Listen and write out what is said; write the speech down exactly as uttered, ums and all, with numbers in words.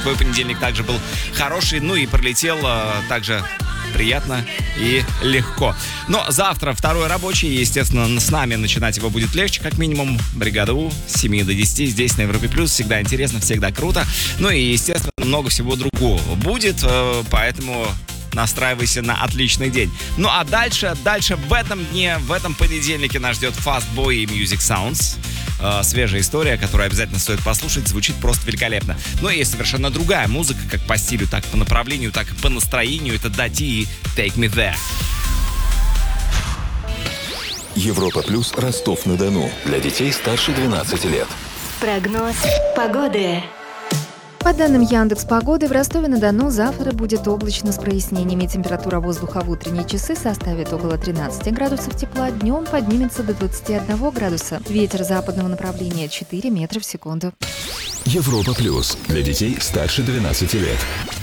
твой понедельник также был хороший, ну и пролетел э, также приятно и легко. Но завтра второй рабочий, естественно, с нами начинать его будет легче, как минимум. Бригада У с семи до десяти здесь на Европе Плюс. Всегда интересно, всегда круто. Ну и, естественно, много всего другого будет, поэтому настраивайся на отличный день. Ну а дальше, дальше в этом дне, в этом понедельнике нас ждет Fast Boy и Music Sounds. Э, свежая история, которую обязательно стоит послушать, звучит просто великолепно. Но есть совершенно другая музыка, как по стилю, так и по направлению, так и по настроению. Это Дати и Take Me There. Европа Плюс, Ростов-на-Дону. Для детей старше двенадцати лет. Прогноз погоды. По данным Яндекс.Погоды, в Ростове-на-Дону завтра будет облачно с прояснениями. Температура воздуха в утренние часы составит около тринадцати градусов тепла, днем поднимется до двадцати одного градуса. Ветер западного направления четыре метра в секунду. Европа Плюс. Для детей старше двенадцати лет.